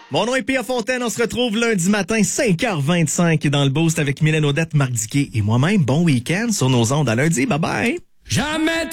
Mon nom est Pierre Fontaine. On se retrouve lundi matin, 5h25 dans le Boost avec Mylène Odette, Marc Diquet et moi-même. Bon week-end sur nos ondes à lundi. Bye bye. Jamais